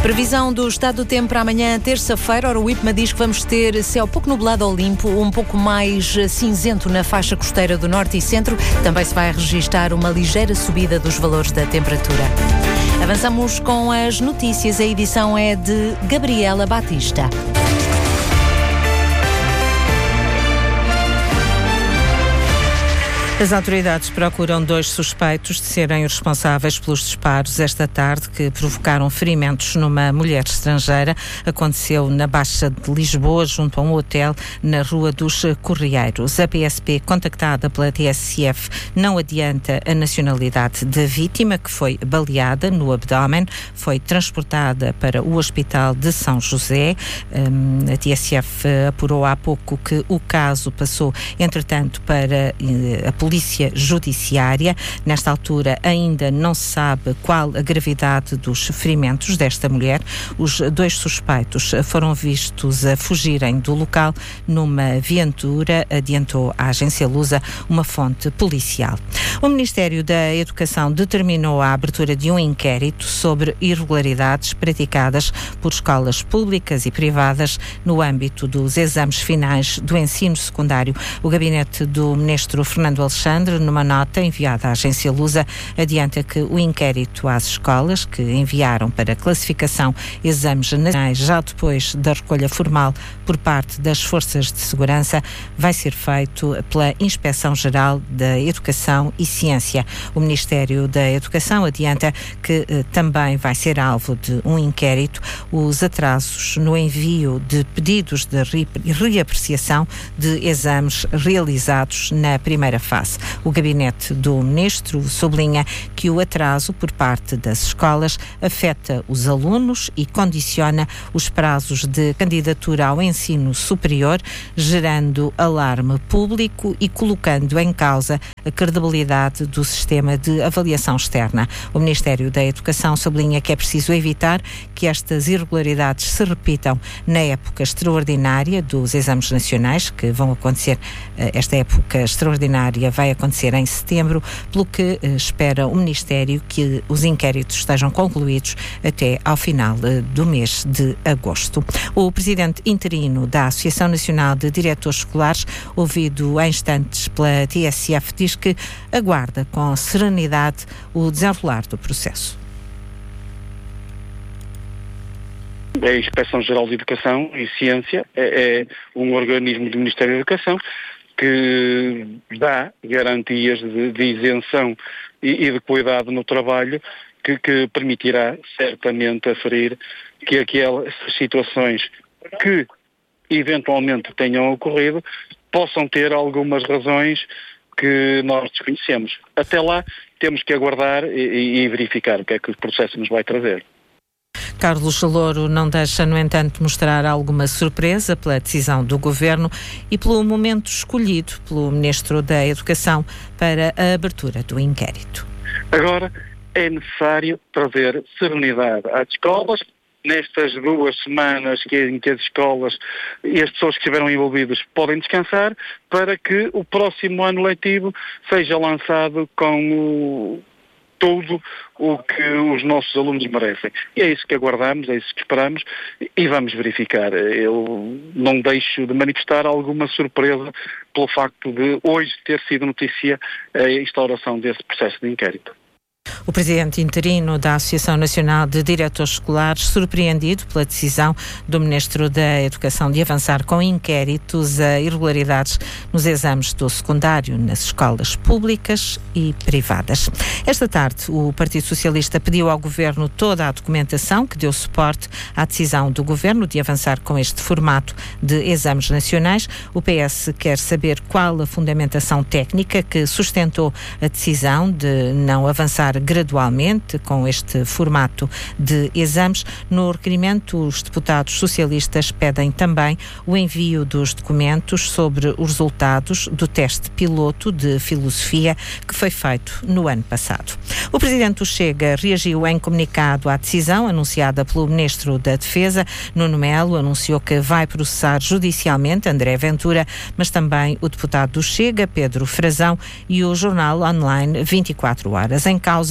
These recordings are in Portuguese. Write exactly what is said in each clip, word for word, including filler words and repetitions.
Previsão do estado do tempo para amanhã, terça-feira. Ora, o IPMA diz que vamos ter céu pouco nublado ao limpo, um pouco mais cinzento na faixa costeira do norte e centro. Também se vai registrar uma ligeira subida dos valores da temperatura. Avançamos com as notícias. A edição é de Gabriela Batista. As autoridades procuram dois suspeitos de serem os responsáveis pelos disparos esta tarde que provocaram ferimentos numa mulher estrangeira. Aconteceu na Baixa de Lisboa, junto a um hotel na Rua dos Correieiros. A P S P, contactada pela T S F, não adianta a nacionalidade da vítima, que foi baleada no abdômen, foi transportada para o Hospital de São José. Um, a T S F apurou há pouco que o caso passou, entretanto, para uh, a Polícia Judiciária. Nesta altura ainda não se sabe qual a gravidade dos ferimentos desta mulher. Os dois suspeitos foram vistos a fugirem do local numa viatura, adiantou a agência Lusa, uma fonte policial. O Ministério da Educação determinou a abertura de um inquérito sobre irregularidades praticadas por escolas públicas e privadas no âmbito dos exames finais do ensino secundário. O gabinete do ministro Fernando Alexandre, numa nota enviada à agência Lusa, adianta que o inquérito às escolas que enviaram para classificação exames nacionais já depois da recolha formal por parte das forças de segurança vai ser feito pela Inspeção-Geral da Educação e Ciência. O Ministério da Educação adianta que eh, também vai ser alvo de um inquérito os atrasos no envio de pedidos de re- reapreciação de exames realizados na primeira fase. O gabinete do ministro sublinha que o atraso por parte das escolas afeta os alunos e condiciona os prazos de candidatura ao ensino superior, gerando alarme público e colocando em causa a credibilidade do sistema de avaliação externa. O Ministério da Educação sublinha que é preciso evitar que estas irregularidades se repitam na época extraordinária dos exames nacionais, que vão acontecer, esta época extraordinária vai acontecer em setembro, pelo que eh, espera o Ministério que os inquéritos estejam concluídos até ao final eh, do mês de agosto. O presidente interino da Associação Nacional de Diretores Escolares, ouvido em instantes pela T S F, diz que aguarda com serenidade o desenrolar do processo. A Inspeção-Geral de Educação e Ciência é, é um organismo do Ministério da Educação que dá garantias de, de isenção e, e de cuidado no trabalho que, que permitirá certamente aferir que aquelas situações que eventualmente tenham ocorrido possam ter algumas razões que nós desconhecemos. Até lá temos que aguardar e, e verificar o que é que o processo nos vai trazer. Carlos Louro não deixa, no entanto, mostrar alguma surpresa pela decisão do Governo e pelo momento escolhido pelo Ministro da Educação para a abertura do inquérito. Agora é necessário trazer serenidade às escolas. Nestas duas semanas que, em que as escolas e as pessoas que estiveram envolvidas podem descansar, para que o próximo ano letivo seja lançado com o... tudo o que os nossos alunos merecem. E é isso que aguardamos, é isso que esperamos e vamos verificar. Eu não deixo de manifestar alguma surpresa pelo facto de hoje ter sido notícia a instauração desse processo de inquérito. O presidente interino da Associação Nacional de Diretores Escolares, surpreendido pela decisão do Ministro da Educação de avançar com inquéritos a irregularidades nos exames do secundário nas escolas públicas e privadas. Esta tarde, o Partido Socialista pediu ao Governo toda a documentação que deu suporte à decisão do Governo de avançar com este formato de exames nacionais. O P S quer saber qual a fundamentação técnica que sustentou a decisão de não avançar gradualmente com este formato de exames. No requerimento, os deputados socialistas pedem também o envio dos documentos sobre os resultados do teste piloto de filosofia que foi feito no ano passado. O presidente do Chega reagiu em comunicado à decisão anunciada pelo Ministro da Defesa. Nuno Melo anunciou que vai processar judicialmente André Ventura, mas também o deputado do Chega, Pedro Frazão, e o jornal online vinte e quatro horas. Em causa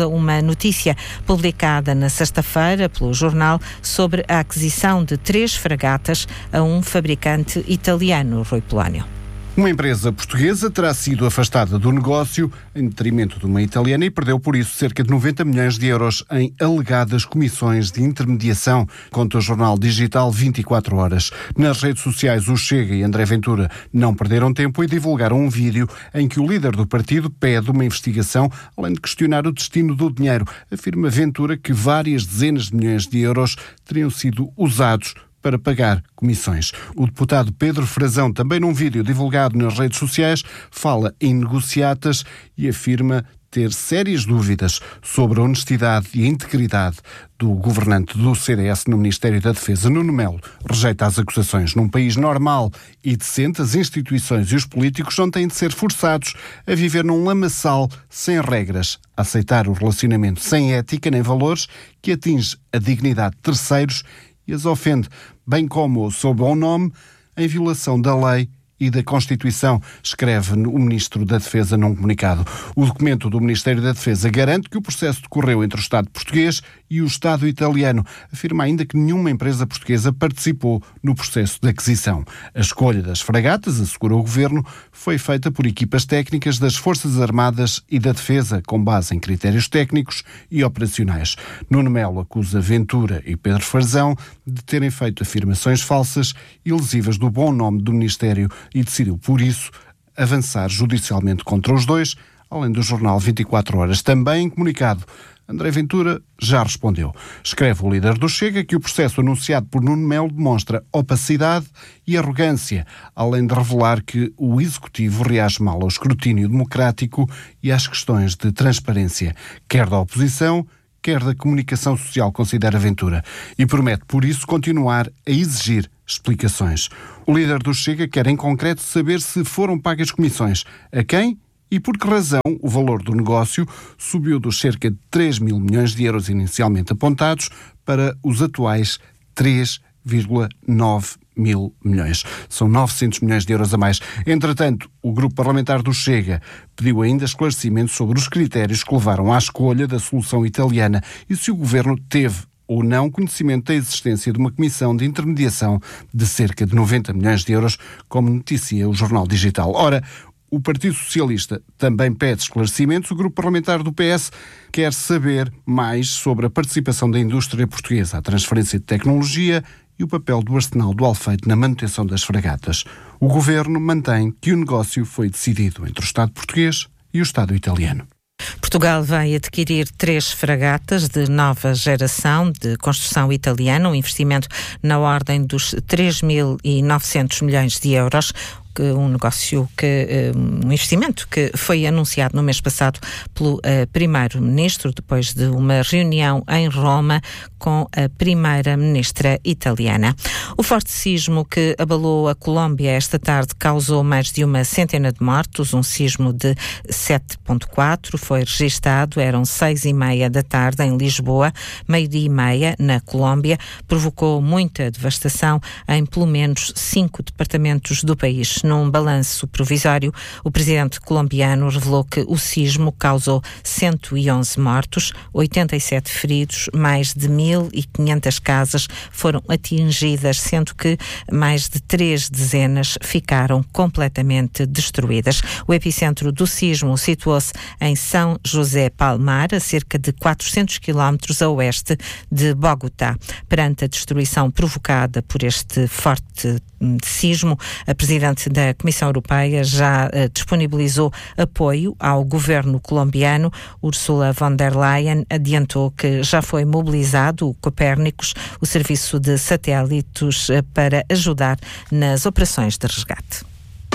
causa uma notícia publicada na sexta-feira pelo jornal sobre a aquisição de três fragatas a um fabricante italiano, Rui Polónio. Uma empresa portuguesa terá sido afastada do negócio em detrimento de uma italiana e perdeu por isso cerca de noventa milhões de euros em alegadas comissões de intermediação, conta o jornal digital vinte e quatro horas. Nas redes sociais, o Chega e André Ventura não perderam tempo e divulgaram um vídeo em que o líder do partido pede uma investigação, além de questionar o destino do dinheiro. Afirma Ventura que várias dezenas de milhões de euros teriam sido usados para pagar comissões. O deputado Pedro Frazão, também num vídeo divulgado nas redes sociais, fala em negociatas e afirma ter sérias dúvidas sobre a honestidade e a integridade do governante do C D S no Ministério da Defesa, Nuno Melo. Rejeita as acusações. Num país normal e decente, as instituições e os políticos não têm de ser forçados a viver num lamaçal sem regras, a aceitar o relacionamento sem ética nem valores que atinge a dignidade de terceiros e as ofende, bem como, sob bom nome, em violação da lei e da Constituição, escreve o Ministro da Defesa num comunicado. O documento do Ministério da Defesa garante que o processo decorreu entre o Estado português e o Estado italiano. Afirma ainda que nenhuma empresa portuguesa participou no processo de aquisição. A escolha das fragatas, assegura o Governo, foi feita por equipas técnicas das Forças Armadas e da Defesa, com base em critérios técnicos e operacionais. Nuno Melo acusa Ventura e Pedro Frazão de terem feito afirmações falsas e lesivas do bom nome do Ministério e decidiu, por isso, avançar judicialmente contra os dois, além do jornal vinte e quatro horas. Também em comunicado, André Ventura já respondeu. Escreve o líder do Chega que o processo anunciado por Nuno Melo demonstra opacidade e arrogância, além de revelar que o Executivo reage mal ao escrutínio democrático e às questões de transparência, quer da oposição, quer da comunicação social, considera Ventura, e promete, por isso, continuar a exigir explicações. O líder do Chega quer, em concreto, saber se foram pagas comissões, a quem e por que razão o valor do negócio subiu dos cerca de três mil milhões de euros inicialmente apontados para os atuais três vírgula nove mil milhões. São novecentos milhões de euros a mais. Entretanto, o grupo parlamentar do Chega pediu ainda esclarecimentos sobre os critérios que levaram à escolha da solução italiana e se o governo teve ou não conhecimento da existência de uma comissão de intermediação de cerca de noventa milhões de euros, como noticia o Jornal Digital. Ora, o Partido Socialista também pede esclarecimentos. O grupo parlamentar do P S quer saber mais sobre a participação da indústria portuguesa, a transferência de tecnologia e o papel do arsenal do Alfeite na manutenção das fragatas. O governo mantém que o negócio foi decidido entre o Estado português e o Estado italiano. Portugal vai adquirir três fragatas de nova geração de construção italiana, um investimento na ordem dos três mil e novecentos milhões de euros. Um negócio que, um investimento que foi anunciado no mês passado pelo uh, primeiro-ministro, depois de uma reunião em Roma com a primeira-ministra italiana. O forte sismo que abalou a Colômbia esta tarde causou mais de uma centena de mortos. Um sismo de sete vírgula quatro foi registado, eram seis e meia da tarde em Lisboa, meio-dia e meia na Colômbia, provocou muita devastação em pelo menos cinco departamentos do país. Num balanço provisório, o presidente colombiano revelou que o sismo causou cento e onze mortos, oitenta e sete feridos, mais de mil e quinhentas casas foram atingidas, sendo que mais de três dezenas ficaram completamente destruídas. O epicentro do sismo situou-se em São José Palmar, a cerca de quatrocentos quilómetros a oeste de Bogotá. Perante a destruição provocada por este forte sismo, a presidente da Comissão Europeia já uh, disponibilizou apoio ao governo colombiano. Ursula von der Leyen adiantou que já foi mobilizado o Copérnicos, o serviço de satélites, uh, para ajudar nas operações de resgate.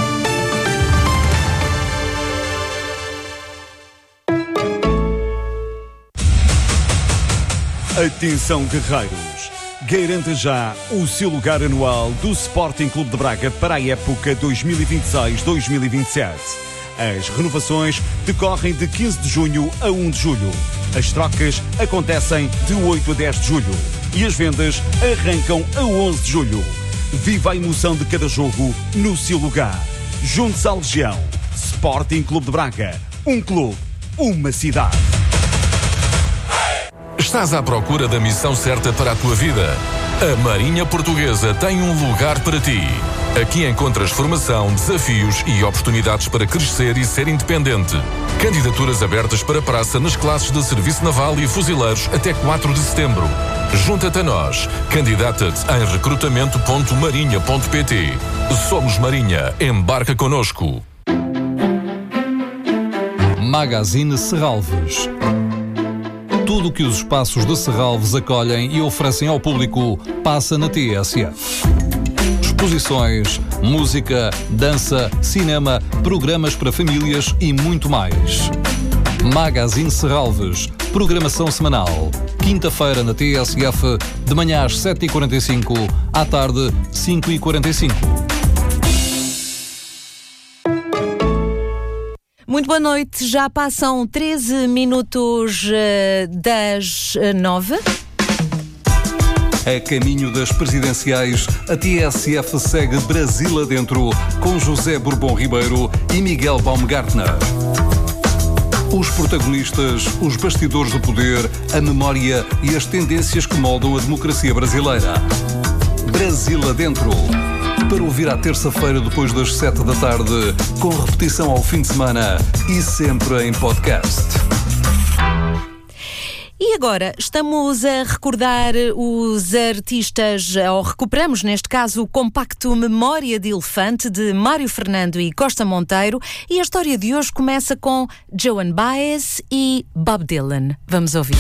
Atenção, guerreiros! Garanta já o seu lugar anual do Sporting Clube de Braga para a época dois mil e vinte e seis dois mil e vinte e sete. As renovações decorrem de quinze de junho a um de julho. As trocas acontecem de oito a dez de julho. E as vendas arrancam a onze de julho. Viva a emoção de cada jogo no seu lugar. Junte-se à Legião. Sporting Clube de Braga. Um clube, uma cidade. Estás à procura da missão certa para a tua vida? A Marinha Portuguesa tem um lugar para ti. Aqui encontras formação, desafios e oportunidades para crescer e ser independente. Candidaturas abertas para praça nas classes de Serviço Naval e Fuzileiros até quatro de setembro. Junta-te a nós. Candidata-te em recrutamento ponto marinha ponto pt. Somos Marinha. Embarca connosco. Magazine Serralves. Tudo o que os espaços de Serralves acolhem e oferecem ao público passa na T S F. Exposições, música, dança, cinema, programas para famílias e muito mais. Magazine Serralves, programação semanal. Quinta-feira na T S F, de manhã às sete e quarenta e cinco, à tarde cinco e quarenta e cinco. Muito boa noite, já passam treze minutos uh, das nove. A caminho das presidenciais, a T S F segue Brasil adentro, com José Bourbon Ribeiro e Miguel Baumgartner. Os protagonistas, os bastidores do poder, a memória e as tendências que moldam a democracia brasileira. Brasil adentro. Para ouvir à terça-feira depois das sete da tarde, com repetição ao fim de semana e sempre em podcast. E agora estamos a recordar os artistas, ou recuperamos neste caso o compacto Memória de Elefante de Mário Fernando e Costa Monteiro, e a história de hoje começa com Joan Baez e Bob Dylan. Vamos ouvir.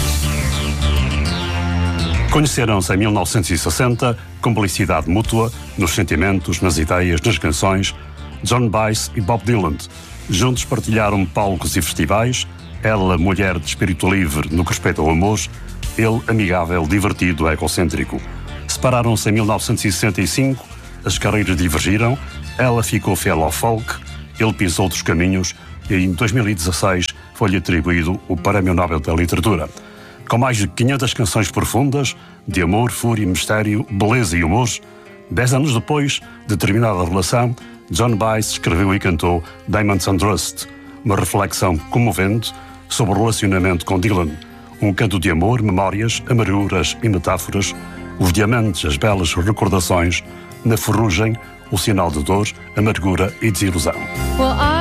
Conheceram-se em mil novecentos e sessenta, cumplicidade mútua, nos sentimentos, nas ideias, nas canções, Joan Baez e Bob Dylan. Juntos partilharam palcos e festivais, ela mulher de espírito livre no que respeita ao amor, ele amigável, divertido, egocêntrico. Separaram-se em mil novecentos e sessenta e cinco, as carreiras divergiram, ela ficou fiel ao folk, ele pisou outros caminhos e em dois mil e dezasseis foi-lhe atribuído o Prémio Nobel da Literatura. Com mais de quinhentas canções profundas, de amor, fúria, mistério, beleza e humor, dez anos depois de terminada a relação, Joan Baez escreveu e cantou Diamonds and Rust, uma reflexão comovente sobre o relacionamento com Dylan, um canto de amor, memórias, amarguras e metáforas, os diamantes, as belas recordações, na ferrugem, o sinal de dor, amargura e desilusão.